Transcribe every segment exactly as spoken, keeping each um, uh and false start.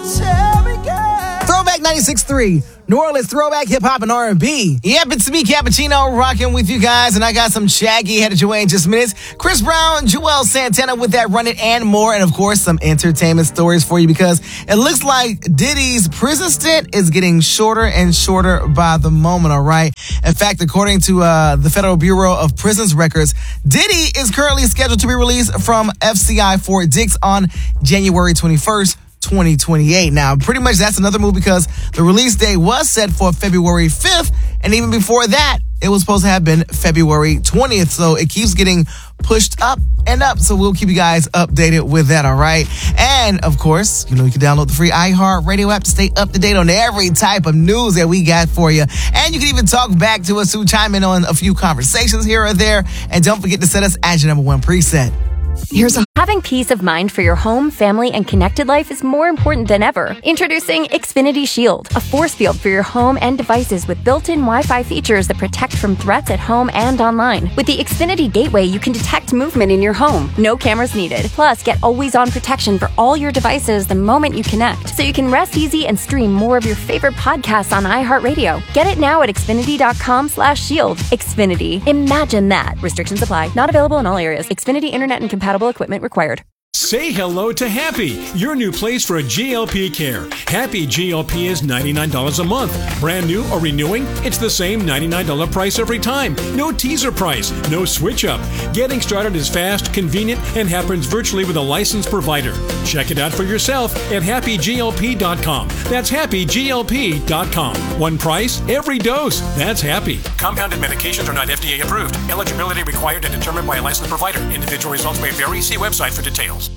Throwback ninety-six point three, New Orleans throwback hip hop and R and B. Yep, it's me, Cappuccino, rocking with you guys, and I got some Shaggy headed your way in just minutes. Chris Brown, Joel Santana with that Run It and more, and of course some entertainment stories for you because it looks like Diddy's prison stint is getting shorter and shorter by the moment. All right. In fact, according to uh, the Federal Bureau of Prisons records, Diddy is currently scheduled to be released from F C I Fort Dix on January twenty-first. twenty twenty-eight. Now, pretty much that's another move because the release date was set for February fifth, and even before that, it was supposed to have been February twentieth. So it keeps getting pushed up and up. So we'll keep you guys updated with that, all right? And, of course, you know, you can download the free iHeartRadio app to stay up to date on every type of news that we got for you. And you can even talk back to us to chime in on a few conversations here or there. And don't forget to set us as your number one preset. Here's a Having peace of mind for your home, family, and connected life is more important than ever. Introducing Xfinity Shield, a force field for your home and devices with built-in Wi-Fi features that protect from threats at home and online. With the Xfinity Gateway, you can detect movement in your home. No cameras needed. Plus, get always-on protection for all your devices the moment you connect, so you can rest easy and stream more of your favorite podcasts on iHeartRadio. Get it now at Xfinity.com slash shield. Xfinity. Imagine that. Restrictions apply. Not available in all areas. Xfinity Internet and compatible equipment required. Say hello to Happy, your new place for G L P care. Happy G L P is ninety-nine dollars a month. Brand new or renewing, it's the same ninety-nine dollars price every time. No teaser price, no switch up. Getting started is fast, convenient, and happens virtually with a licensed provider. Check it out for yourself at happy G L P dot com. That's happy G L P dot com. One price, every dose. That's Happy. Compounded medications are not F D A approved. Eligibility required and determined by a licensed provider. Individual results may vary. See website for details.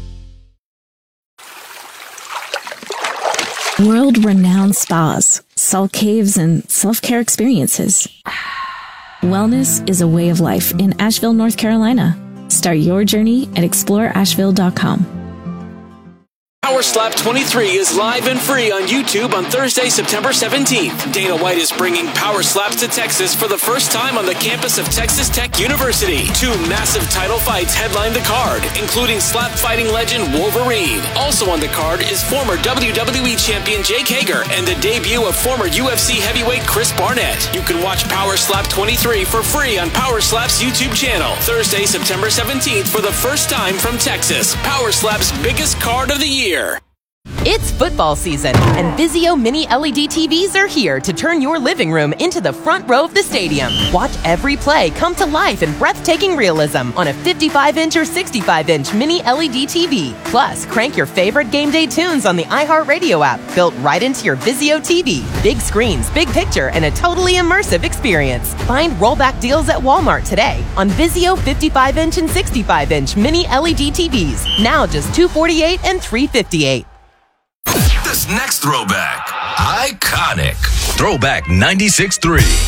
World-renowned spas, salt caves, and self-care experiences. Wellness is a way of life in Asheville, North Carolina. Start your journey at explore asheville dot com. Power Slap twenty-three is live and free on YouTube on Thursday, September seventeenth. Dana White is bringing Power Slaps to Texas for the first time on the campus of Texas Tech University. Two massive title fights headline the card, including slap fighting legend Wolverine. Also on the card is former W W E champion Jake Hager and the debut of former U F C heavyweight Chris Barnett. You can watch Power Slap twenty-three for free on Power Slap's YouTube channel. Thursday, September seventeenth for the first time from Texas. Power Slap's biggest card of the year. It's football season, and Vizio Mini L E D T Vs are here to turn your living room into the front row of the stadium. Watch every play come to life in breathtaking realism on a fifty-five inch or sixty-five inch Mini L E D T V. Plus, crank your favorite game day tunes on the iHeartRadio app, built right into your Vizio T V. Big screens, big picture, and a totally immersive experience. Find rollback deals at Walmart today on Vizio fifty-five inch and sixty-five inch Mini L E D T Vs. Now just two hundred forty-eight dollars and three hundred fifty-eight dollars. This next throwback, iconic. Throwback ninety-six point three.